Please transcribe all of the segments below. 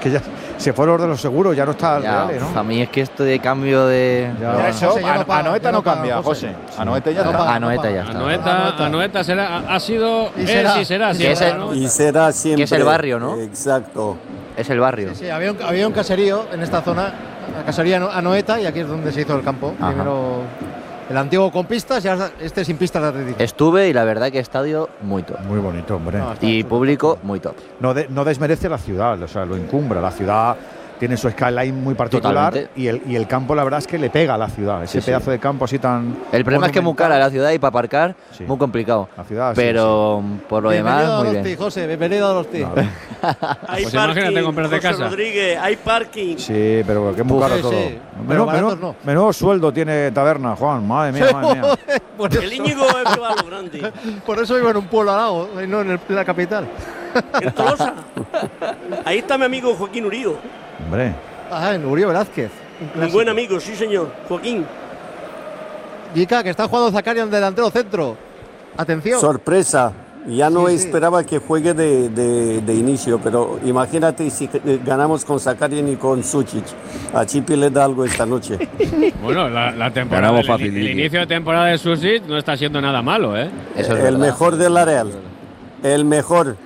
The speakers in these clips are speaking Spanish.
que ya se fueron los de los seguros, ya no está el Ya, Real, ¿no? a mí es que esto de cambio de… Ya. Eso, José, ya no paga, Anoeta ya no no paga, cambia, José. José. Anoeta ya No está. paga. Anoeta ya está. Anoeta será, ha sido, Y será. es y será. Que es siempre, el- ¿no? Y será siempre. Que es el barrio, ¿no? Exacto. Es el barrio. Sí, había un caserío en esta zona, la casería Anoeta, y aquí es donde se hizo el campo. Ajá. Primero el antiguo con pistas y ahora este sin pistas de atletismo. Estuve y la verdad que estadio muy top. Muy bonito, hombre. No, está Y chulo. público muy top. No desmerece la ciudad, o sea, lo encumbra. La ciudad tiene su skyline muy particular Totalmente. y el campo, la verdad es que le pega a la ciudad. Ese Sí, sí. pedazo de campo así tan. El problema es que es muy cara la ciudad y para aparcar, Sí. muy complicado. La ciudad, sí, Pero por lo Bienvenido demás, a muy Donosti, bien. José, bienvenido a Donosti. Claro. Hay Pues imagínate parking, comprarte José casa. Rodríguez, hay parking. Sí, pero que es muy Uf, caro sí, todo. sí, pero baratos no. Menudo sueldo tiene Taberna, Juan. Madre mía, madre mía. El Íñigo es que va a lo grande. Por eso vivo en un pueblo al lado, y no en la capital. En Tolosa. Ahí está mi amigo Joaquín Urío. Hombre. Ah, en Uribe Velázquez. Un clásico. buen amigo, sí señor. Joaquín. Jica, que está jugando Zakarian delantero centro. Atención. Sorpresa. Ya no Sí, sí. esperaba que juegue de inicio, pero imagínate si ganamos con Zakarian y con Sucic. A Chipi le da algo esta noche. Bueno, la temporada, Ganamos el facilillo. inicio de temporada de Susic no está siendo nada malo, ¿eh? Eso es El verdad. mejor de la Real. El mejor.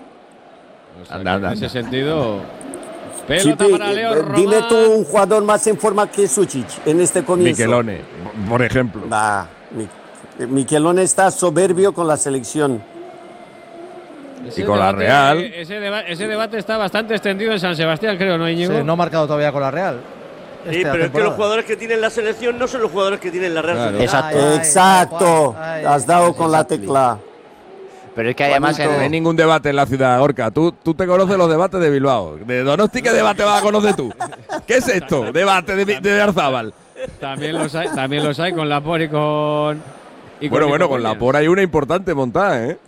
O sea, Anda, que anda, en ese anda. sentido… Pelota Chipi, para Leo dime Román. tú un jugador más en forma que Sucic en este comienzo. Miquelone, por ejemplo. Miquelone está soberbio con la selección. Ese Y con la debate- Real. Ese debate está bastante extendido en San Sebastián, creo, ¿no, Íñigo? Sí, no ha marcado todavía con la Real. Sí, pero es que los jugadores que tienen la selección no son los jugadores que tienen la Real Claro. Sociedad. Exacto. Exacto. Ay, Has dado con la tecla. Pero es que además Juanito. No hay ningún debate en la ciudad, Gorka. Tú te conoces los debates de Bilbao. De Donosti, ¿qué debate vas a conocer tú? ¿Qué es esto? Debate de Arzábal. También los hay con Lapor y con… y Bueno, Nico con la Williams. por hay una importante montada, ¿eh?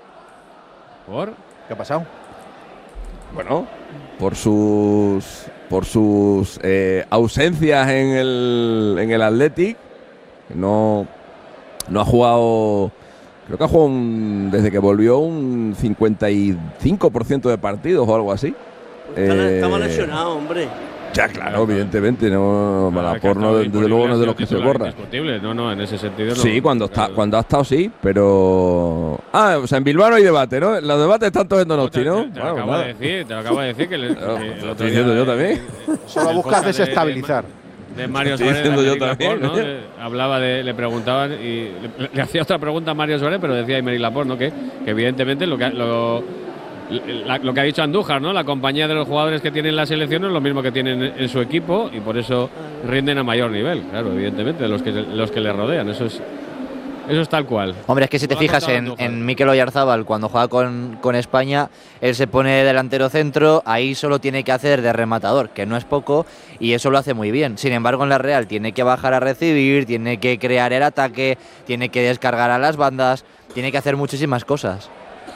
¿Por? ¿Qué ha pasado? Bueno, por sus ausencias en el Athletic. No ha jugado. Creo que ha jugado desde que volvió un 55% de partidos o algo así. Estaba lesionado, hombre. Ya, claro, evidentemente. No, Claro, la que por ha no, estado desde luego no es de los que se titular borra. indiscutible. No, en ese sentido no. Sí, cuando ha estado sí, pero… Ah, o sea, en Bilbao no hay debate, ¿no? Los debates están todos en Donosti, ¿no? Te lo acabo de decir que el Claro, otro te lo estoy diciendo día, yo también. Solo el buscas podcast desestabilizar. de Mario Estoy Suárez. diciendo de yo Aymeric también, Laporte, ¿eh? Hablaba le preguntaban y le hacía otra pregunta a Mario Suárez, pero decía Aymeric Laporte, ¿no? Que evidentemente lo que ha dicho Andújar, ¿no? La compañía de los jugadores que tienen la selección es lo mismo que tienen en su equipo y por eso rinden a mayor nivel, claro, evidentemente, de los que le rodean. Eso es tal cual. Hombre, es que si te Lo ha fijas contado en Andújar. Mikel Oyarzábal, cuando juega con España, él se pone delantero centro, ahí solo tiene que hacer de rematador, que no es poco, y eso lo hace muy bien. Sin embargo, en la Real tiene que bajar a recibir, tiene que crear el ataque, tiene que descargar a las bandas, tiene que hacer muchísimas cosas.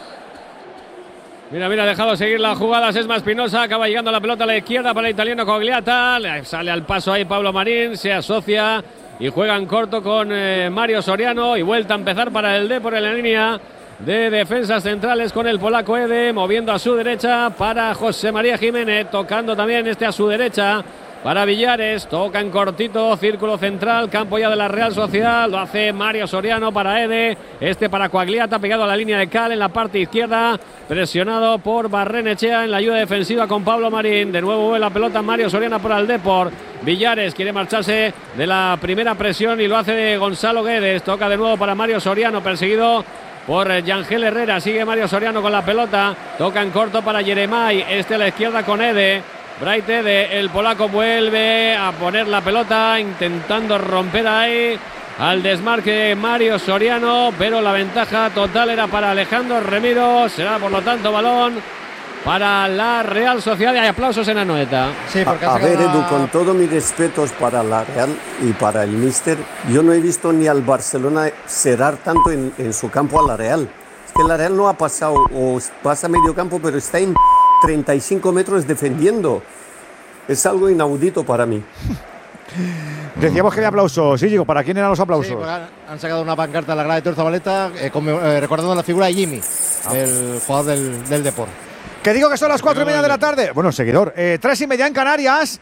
Mira, ha dejado seguir la jugada Sesma Espinosa, acaba llegando la pelota a la izquierda para el italiano Cogliata, le sale al paso ahí Pablo Marín, se asocia y juega en corto con Mario Soriano y vuelta a empezar para el Depor en la línea de defensas centrales con el polaco Ede, moviendo a su derecha para José María Jiménez, tocando también a su derecha para Villares, toca en cortito, círculo central, campo ya de la Real Sociedad, lo hace Mario Soriano para Ede, para Coagliata, pegado a la línea de Cal en la parte izquierda, presionado por Barrenechea en la ayuda defensiva con Pablo Marín, de nuevo la pelota Mario Soriano para el Depor, Villares quiere marcharse de la primera presión y lo hace de Gonzalo Guedes, toca de nuevo para Mario Soriano, perseguido por Yangel Herrera, sigue Mario Soriano con la pelota, toca en corto para Yeremay, a la izquierda con Ede, Bright Ede, el polaco vuelve a poner la pelota, intentando romper ahí al desmarque Mario Soriano, pero la ventaja total era para Alejandro Remiro, será por lo tanto balón para la Real Sociedad y hay aplausos en Anoeta. Sí, porque ha A ver, sacado Edu, con todos mis respetos para la Real y para el míster, yo no he visto ni al Barcelona cerrar tanto en su campo a la Real. Es que la Real no ha pasado, o pasa medio campo, pero está en 35 metros defendiendo. Es algo inaudito para mí. Decíamos que había aplausos. Sí, digo, ¿para quién eran los aplausos? Sí, porque han sacado una pancarta en la grada de Torzabaleta recordando la figura de Jimmy, el jugador del Depor. Que digo que son las 4:30 de la tarde. Bueno, seguidor. 3:30 en Canarias.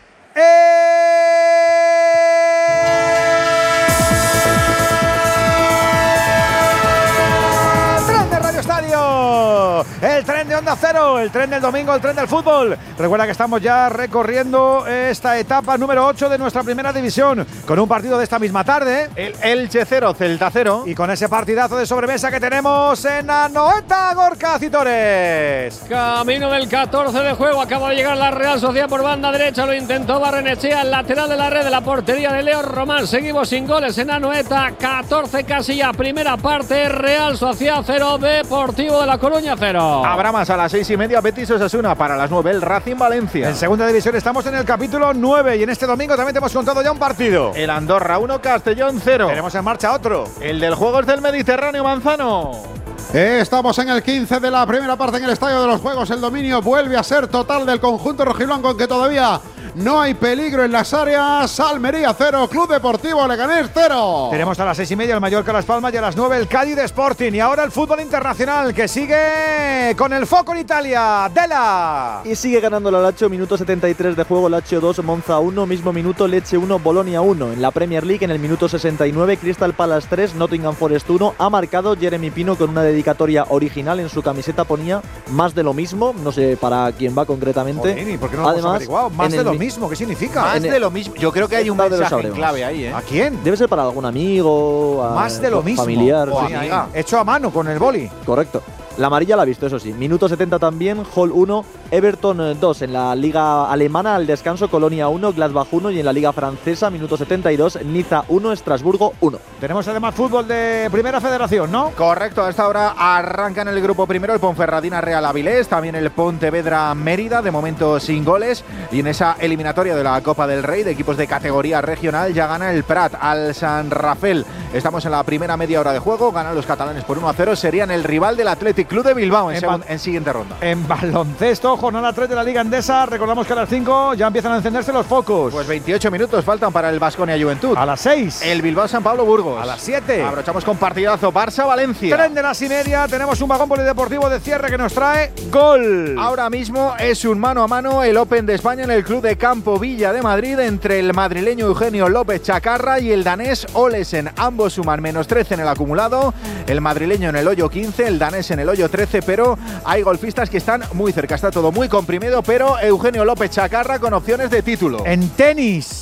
¡Tren de Radio Estadio! El tren de Onda Cero, el tren del domingo, el tren del fútbol. Recuerda que estamos ya recorriendo esta etapa número 8 de nuestra primera división, con un partido de esta misma tarde. El Elche 0, Celta 0. Y con ese partidazo de sobremesa que tenemos en Anoeta, Gorka Citores. Camino del 14 de juego, acaba de llegar la Real Sociedad por banda derecha, lo intentó Barrenechea, el lateral de la red de la portería de Leo Román. Seguimos sin goles en Anoeta, 14 Casilla, primera parte, Real Sociedad 0, Deportivo de La Coruña 0. Habrá más a las 6:30, Betis Osasuna, para las 9 el Racing Valencia. En segunda división estamos en el capítulo 9 y en este domingo también te hemos contado ya un partido. El Andorra 1, Castellón 0. Tenemos en marcha otro. El del Juegos del Mediterráneo, Manzano. Estamos en el 15 de la primera parte en el Estadio de los Juegos. El dominio vuelve a ser total del conjunto rojiblanco, en que todavía no hay peligro en las áreas. Almería 0, Club Deportivo Leganés 0. Tenemos a las 6:30 el Mallorca Las Palmas y a las 9 el Cádiz Sporting. Y ahora el fútbol internacional, que sigue con el foco en Italia. Dela. Y sigue ganando la Lazio, minuto 73 de juego, Lazio 2, Monza 1, mismo minuto, Lecce 1, Bolonia 1. En la Premier League, en el minuto 69, Crystal Palace 3, Nottingham Forest 1. Ha marcado Jeremy Pino con una dedicatoria original. En su camiseta ponía más de lo mismo, no sé para quién va concretamente. Joder, ¿y por qué no lo hemos averiguado? Más de lo mismo, ¿qué significa? Más de lo mismo. Yo creo que hay un mensaje en clave ahí, ¿eh? ¿A quién? Debe ser para algún amigo, más de lo mismo. Familiar. O sí, amiga. Hecho a mano con el boli. Correcto. La amarilla la ha visto, eso sí. Minuto 70 también, Hull 1, Everton 2. En la Liga Alemana, al descanso, Colonia 1, Gladbach 1. Y en la Liga Francesa, minuto 72, Niza 1, Estrasburgo 1. Tenemos además fútbol de Primera Federación, ¿no? Correcto, a esta hora arranca en el grupo primero el Ponferradina Real Avilés, también el Pontevedra Mérida, de momento sin goles. Y en esa eliminatoria de la Copa del Rey de equipos de categoría regional ya gana el Prat al San Rafael. Estamos en la primera media hora de juego, ganan los catalanes por 1-0, serían el rival del Athletic Club de Bilbao en siguiente ronda. En baloncesto, jornada 3 de la Liga Endesa, recordamos que a las 5 ya empiezan a encenderse los focos. Pues 28 minutos faltan para el Baskonia Juventud. A las 6. El Bilbao San Pablo Burgos. A las 7. Abrochamos con partidazo Barça Valencia. Tren de las y media, tenemos un vagón polideportivo de cierre que nos trae gol. Ahora mismo es un mano a mano el Open de España en el Club de Campo Villa de Madrid entre el madrileño Eugenio López Chacarra y el danés Olesen. Ambos suman -13 en el acumulado. El madrileño en el hoyo 15, el danés en el hoyo 13, pero hay golfistas que están muy cerca. Está todo muy comprimido, pero Eugenio López Chacarra con opciones de título. En tenis,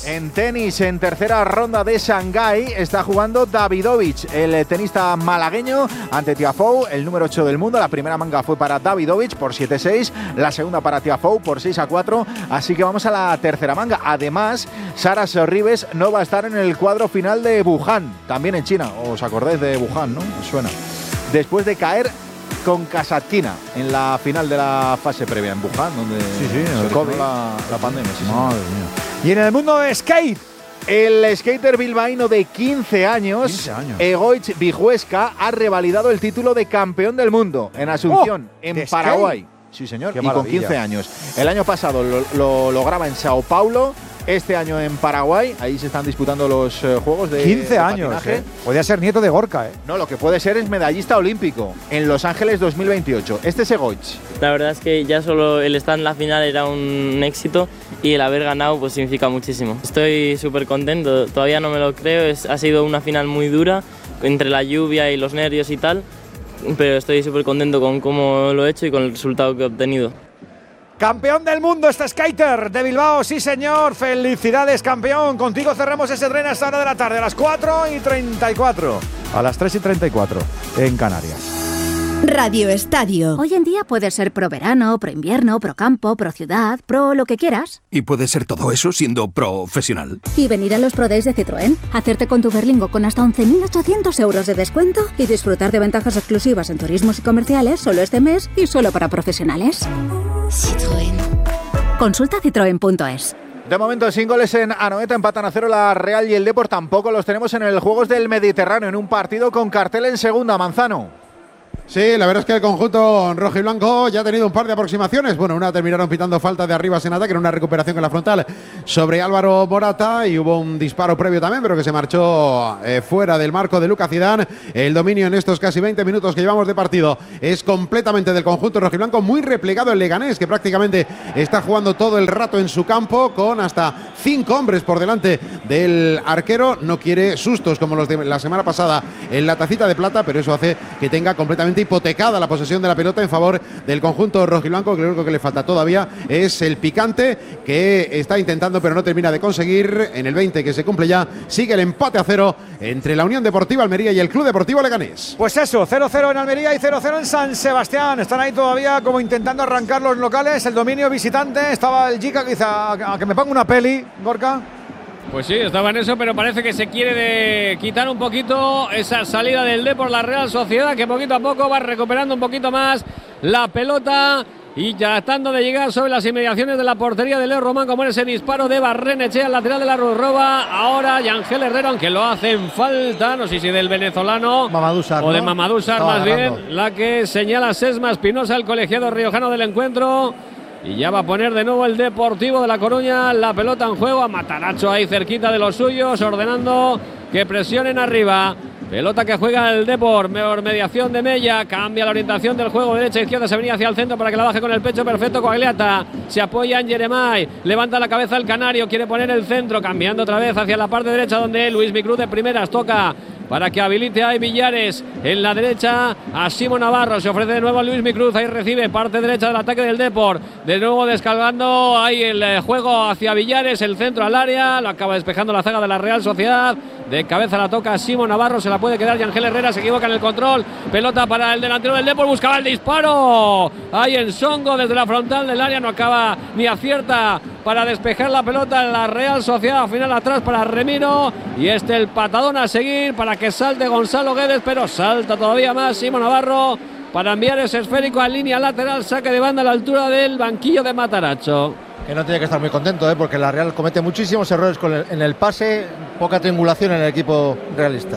en tercera ronda de Shanghái está jugando Davidovich, el tenista malagueño, ante Tiafoe, el número 8 del mundo. La primera manga fue para Davidovich por 7-6, la segunda para Tiafoe por 6-4, así que vamos a la tercera manga. Además, Sara Sorribes no va a estar en el cuadro final de Wuhan, también en China. ¿Os acordáis de Wuhan, no? ¿Os suena? Después de caer con Kasatkina en la final de la fase previa en Wuhan, donde se COVID, la pandemia. Sí, madre mía. Y en el mundo de skate, el skater bilbaíno de 15 años, Egoitz Vijuesca, ha revalidado el título de campeón del mundo en Asunción, en Paraguay. Sí, señor, y con 15 años. El año pasado lo lograba en Sao Paulo. Este año en Paraguay, ahí se están disputando los juegos de 15 años, Podría ser nieto de Gorka, No, lo que puede ser es medallista olímpico en Los Ángeles 2028. Este es Egoitz. La verdad es que ya solo el estar en la final era un éxito y el haber ganado pues significa muchísimo. Estoy súper contento, todavía no me lo creo, ha sido una final muy dura, entre la lluvia y los nervios y tal, pero estoy súper contento con cómo lo he hecho y con el resultado que he obtenido. Campeón del mundo este skater de Bilbao, sí señor, felicidades campeón. Contigo cerramos ese tren a esta hora de la tarde, a las 4:34, a las 3:34 en Canarias. Radio Estadio. Hoy en día puedes ser pro verano, pro invierno, pro campo, pro ciudad, pro lo que quieras. Y puedes ser todo eso siendo profesional. Y venir a los Pro Days de Citroën, hacerte con tu Berlingo con hasta 11.800 euros de descuento y disfrutar de ventajas exclusivas en turismos y comerciales solo este mes y solo para profesionales. Citroën. Consulta citroen.es. De momento sin goles en Anoeta, empatan a 0 la Real y el Depor. Tampoco los tenemos en el Juegos del Mediterráneo, en un partido con cartel en segunda, Manzano. Sí, la verdad es que el conjunto rojo y blanco ya ha tenido un par de aproximaciones. Bueno, una terminaron pitando falta de Arribas en ataque, era una recuperación en la frontal sobre Álvaro Morata y hubo un disparo previo también, pero que se marchó fuera del marco de Lucas Zidane. El dominio en estos casi 20 minutos que llevamos de partido es completamente del conjunto rojo y blanco, muy replegado el Leganés, que prácticamente está jugando todo el rato en su campo con hasta 5 hombres por delante del arquero. No quiere sustos como los de la semana pasada en la tacita de plata, pero eso hace que tenga completamente hipotecada la posesión de la pelota en favor del conjunto rojiblanco, que lo único que le falta todavía es el picante, que está intentando pero no termina de conseguir. En el 20 que se cumple ya, sigue el empate a 0 entre la Unión Deportiva Almería y el Club Deportivo Leganés. Pues eso, 0-0 en Almería y 0-0 en San Sebastián. Están ahí todavía como intentando arrancar los locales, el dominio visitante. Estaba el Jica quizá a que me ponga una peli, Gorka. Pues sí, estaba en eso, pero parece que se quiere quitar un poquito esa salida del Depor, la Real Sociedad, que poquito a poco va recuperando un poquito más la pelota y tratando de llegar sobre las inmediaciones de la portería de Leo Román, como en ese disparo de Barrenechea al lateral de la Rurroba. Ahora Yangel Herrera, aunque lo hacen falta, no sé si del venezolano Mamadou Sarr, o de ¿no? Mamadou Sarr más agarrando. bien, la que señala Sesma Espinosa, el colegiado riojano del encuentro. Y ya va a poner de nuevo el Deportivo de La Coruña la pelota en juego. A Mataracho ahí cerquita de los suyos, ordenando que presionen arriba. Pelota que juega el Depor, mejor mediación de Mella, cambia la orientación del juego, derecha izquierda, se venía hacia el centro para que la baje con el pecho, perfecto Coagliata, se apoya en Jeremai, levanta la cabeza el canario, quiere poner el centro, cambiando otra vez hacia la parte derecha donde Luis Micruz de primeras toca para que habilite a Villares en la derecha a Simo Navarro, se ofrece de nuevo a Luis Micruz, ahí recibe parte derecha del ataque del Depor, de nuevo descargando ahí el juego hacia Villares, el centro al área, lo acaba despejando la zaga de la Real Sociedad, de cabeza la toca Simo Navarro, se la puede quedar Yangel Herrera, se equivoca en el control, pelota para el delantero del Depor, buscaba el disparo, ahí en Songo desde la frontal del área, no acaba ni acierta para despejar la pelota en la Real Sociedad, al final atrás para Remiro, y el patadón a seguir para que salte Gonzalo Guedes, pero salta todavía más Simo Navarro para enviar ese esférico a línea lateral, saque de banda a la altura del banquillo de Mataracho. Que no tiene que estar muy contento, porque la Real comete muchísimos errores en el pase, poca triangulación en el equipo realista.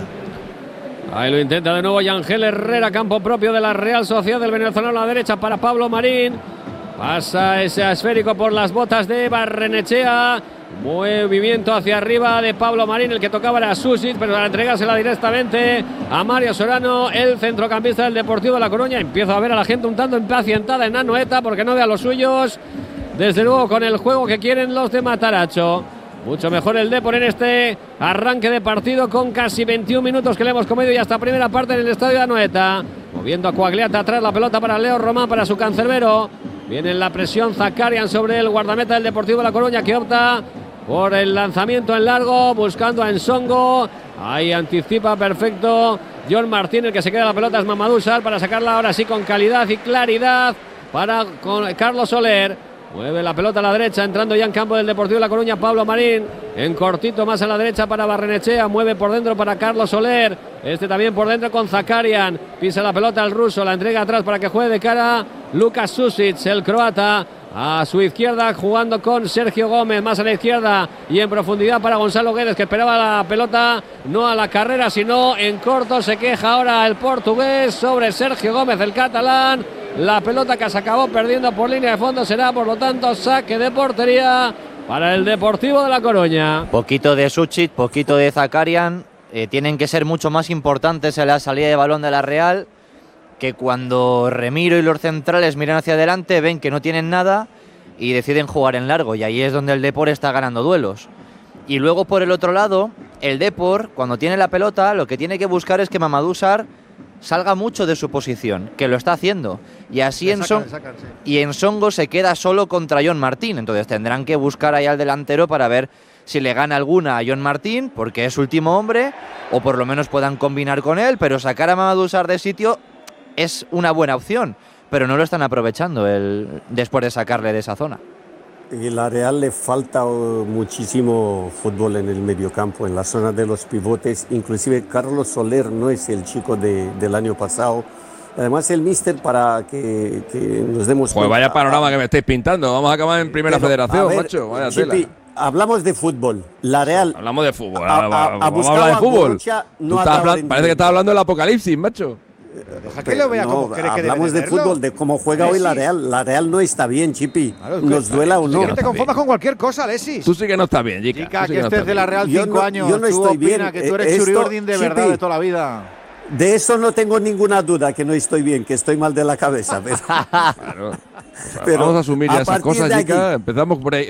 Ahí lo intenta de nuevo Yangel Herrera, campo propio de la Real Sociedad, del venezolano a la derecha para Pablo Marín. Pasa ese esférico por las botas de Barrenechea. Movimiento hacia arriba de Pablo Marín, el que tocaba era Susic, pero para entregársela directamente a Mario Sorano, el centrocampista del Deportivo de La Coruña. Empieza a ver a la gente un tanto impacientada en Anoeta porque no ve a los suyos. Desde luego con el juego que quieren los de Mataracho. Mucho mejor el Depor en este arranque de partido con casi 21 minutos que le hemos comido y hasta primera parte en el estadio de Anoeta. Moviendo a Coagliata atrás, la pelota para Leo Román, para su cancerbero. Viene en la presión Zakarian sobre el guardameta del Deportivo de La Coruña, que opta por el lanzamiento en largo, buscando a Ensongo. Ahí anticipa perfecto John Martín, el que se queda la pelota es Mamadou Sarr para sacarla ahora sí con calidad y claridad para con Carlos Soler. Mueve la pelota a la derecha, entrando ya en campo del Deportivo de La Coruña, Pablo Marín, en cortito más a la derecha para Barrenechea, mueve por dentro para Carlos Soler, también por dentro con Zakarian, pisa la pelota al ruso, la entrega atrás para que juegue de cara Lukas Susic, el croata, a su izquierda jugando con Sergio Gómez, más a la izquierda y en profundidad para Gonzalo Guedes, que esperaba la pelota no a la carrera sino en corto. Se queja ahora el portugués sobre Sergio Gómez, el catalán. La pelota que se acabó perdiendo por línea de fondo será por lo tanto saque de portería para el Deportivo de La Coruña. Poquito de Susic, poquito de Zakarian, tienen que ser mucho más importantes en la salida de balón de la Real, que cuando Remiro y los centrales miran hacia adelante ven que no tienen nada y deciden jugar en largo, y ahí es donde el Depor está ganando duelos. Y luego por el otro lado, el Depor, cuando tiene la pelota, lo que tiene que buscar es que Mamadou Sarr salga mucho de su posición, que lo está haciendo, y así Ensongo se queda solo contra John Martín, entonces tendrán que buscar ahí al delantero para ver si le gana alguna a John Martín, porque es último hombre, o por lo menos puedan combinar con él, pero sacar a Mamadou Sarr de sitio es una buena opción, pero no lo están aprovechando después de sacarle de esa zona. Y la Real le falta muchísimo fútbol en el mediocampo, en la zona de los pivotes. Inclusive Carlos Soler no es el chico del año pasado. Además el míster, para que nos demos cuenta. Pues vaya panorama que me estáis pintando. Vamos a acabar en Primera Federación, ver, macho. Vaya Chipi, tela. Hablamos de fútbol. La Real. Hablamos de fútbol. Vamos a hablar de fútbol. No parece que estás hablando del apocalipsis, macho. Deja que lo vea como cree que debe hablamos de verlo. fútbol, de cómo juega hoy la Real. La Real no está bien, Chipi. Claro, Nos duela o no. No te confundas con cualquier cosa, Alexis. Tú sí que no estás bien, Jica. Jica, Tú sí que no estés estás de la bien. Real Yo 5 no- años. yo no Tú estoy opina bien. que tú eres Esto, Churiordin de verdad Chipi, de toda la vida. De eso no tengo ninguna duda, que no estoy bien, que estoy mal de la cabeza. Pero, Claro. Vamos a asumir ya esas partir cosas, de aquí- Jica. Empezamos por ahí.